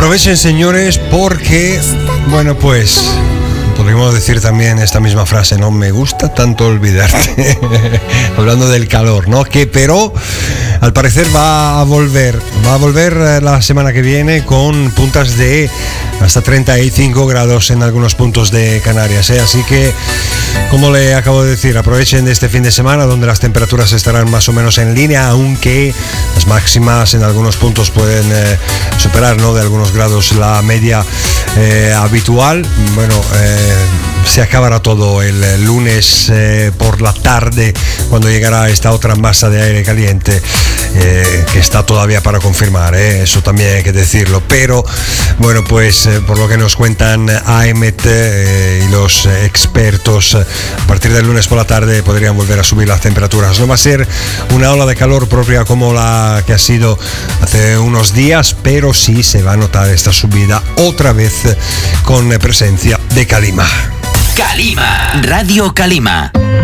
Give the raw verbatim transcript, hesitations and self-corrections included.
Aprovechen, señores, porque, bueno, pues podríamos decir también esta misma frase, no me gusta tanto olvidarte, hablando del calor, ¿no? Que pero al parecer va a volver, va a volver la semana que viene con puntas de hasta treinta y cinco grados en algunos puntos de Canarias, ¿eh? Así que, como le acabo de decir, aprovechen de este fin de semana donde las temperaturas estarán más o menos en línea, aunque las máximas en algunos puntos pueden eh, superar, ¿no?, de algunos grados la media eh, habitual. Bueno, eh, se acabará todo el lunes eh, por la tarde, cuando llegará esta otra masa de aire caliente eh, que está todavía para confirmar, eh, eso también hay que decirlo, pero bueno, pues eh, por lo que nos cuentan A E M E T eh, y los eh, expertos, eh, a partir del lunes por la tarde podrían volver a subir las temperaturas. No va a ser una ola de calor propia como la que ha sido hace unos días, pero sí se va a notar esta subida otra vez con presencia de calima. Calima, Radio Calima.